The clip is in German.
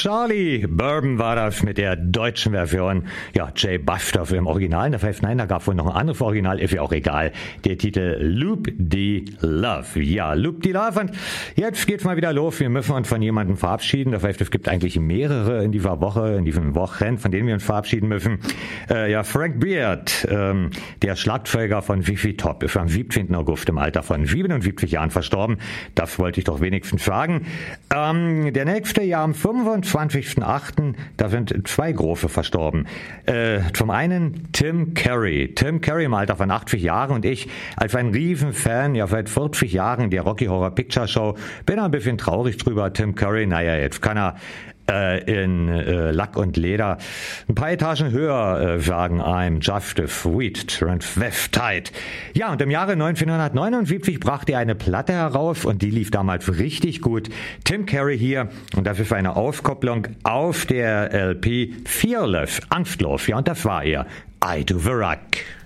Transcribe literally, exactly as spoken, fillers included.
Charlie Bourbon war das mit der deutschen Version. Ja, Jay Buffett im Original. In der Five Nine, da gab es wohl noch ein anderes Original, ist ja auch egal. Der Titel Loop de Love. Ja, Loop de Love. Und jetzt geht's mal wieder los. Wir müssen uns von jemandem verabschieden. Das heißt, es gibt eigentlich mehrere in dieser Woche, in diesen Wochen, von denen wir uns verabschieden müssen. Äh, ja, Frank Beard, ähm, der Schlagzeuger von Z Z Top, ist am siebzehnten August im Alter von siebenundsiebzig Jahren verstorben. Das wollte ich doch wenigstens sagen. Ähm, der nächste Jahr am fünfundzwanzigsten achten da sind zwei große verstorben. Äh, zum einen Tim Curry. Tim Curry im Alter von achtzig Jahren und ich als ein Riesenfan, ja seit vierzig Jahren der Rocky Horror Picture Show, bin ein bisschen traurig drüber. Tim Curry, naja, jetzt kann er in äh, Lack und Leder ein paar Etagen höher äh, sagen, I'm just a sweet transvestite. Ja, und im Jahre neunzehnhundertneunundsiebzig brachte er eine Platte heraus und die lief damals richtig gut. Tim Curry hier und das ist eine Auskopplung auf der L P Fearless, angstlos. Ja, und das war er. I Do The Rock.